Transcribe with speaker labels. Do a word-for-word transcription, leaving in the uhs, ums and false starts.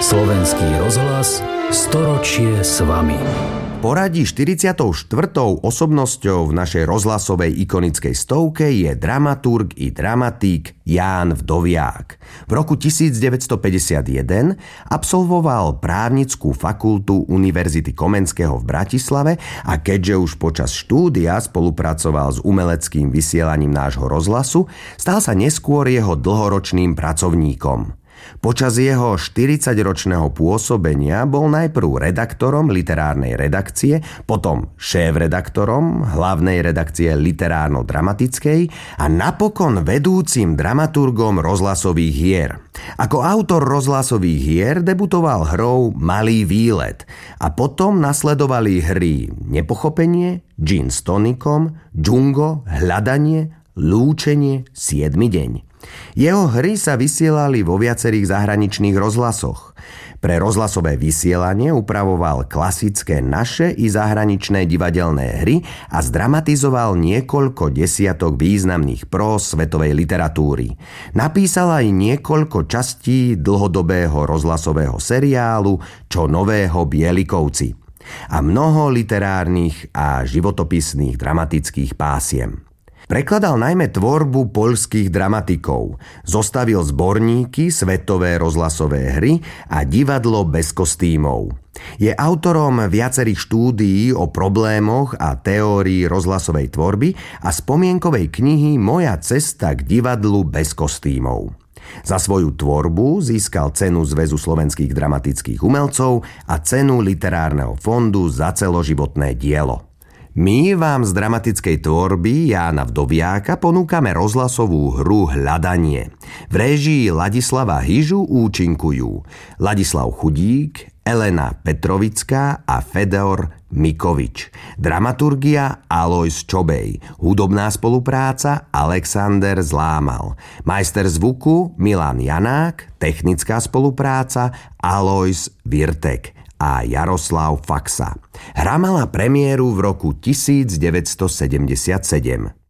Speaker 1: Slovenský rozhlas storočie s vami.
Speaker 2: Poradí štyridsiatou štvrtou osobnosťou v našej rozhlasovej ikonickej stovke je dramaturg i dramatík Ján Vdoviák. V roku devätnásťstopäťdesiatjeden absolvoval právnickú fakultu Univerzity Komenského v Bratislave a keďže už počas štúdia spolupracoval s umeleckým vysielaním nášho rozhlasu, stal sa neskôr jeho dlhoročným pracovníkom. Počas jeho štyridsaťročného pôsobenia bol najprv redaktorom literárnej redakcie, potom šéf-redaktorom hlavnej redakcie literárno-dramatickej a napokon vedúcim dramaturgom rozhlasových hier. Ako autor rozhlasových hier debutoval hrou Malý výlet a potom nasledovali hry Nepochopenie, Gin s tonikom, Džungo, Hľadanie, Lúčenie, Siedmy deň. Jeho hry sa vysielali vo viacerých zahraničných rozhlasoch. Pre rozhlasové vysielanie upravoval klasické naše i zahraničné divadelné hry a zdramatizoval niekoľko desiatok významných prós svetovej literatúry. Napísal aj niekoľko častí dlhodobého rozhlasového seriálu Čo nového Bielikovci a mnoho literárnych a životopisných dramatických pásiem. Prekladal najmä tvorbu poľských dramatikov, zostavil zborníky Svetové rozhlasové hry a Divadlo bez kostýmov. Je autorom viacerých štúdií o problémoch a teórii rozhlasovej tvorby a spomienkovej knihy Moja cesta k divadlu bez kostýmov. Za svoju tvorbu získal cenu Zväzu slovenských dramatických umelcov a cenu Literárneho fondu za celoživotné dielo. My vám z dramatickej tvorby Jána Vdoviáka ponúkame rozhlasovú hru Hľadanie. V réžii Ladislava Hyžu účinkujú Ladislav Chudík, Elena Petrovická a Fedor Mikovič. Dramaturgia Alojz Čobej. Hudobná spolupráca Alexander Zlámal. Majster zvuku Milan Janák. Technická spolupráca Alojz Virtek a Jaroslav Faxa. Hra mala premiéru v roku devätnásťstosedemdesiatsedem.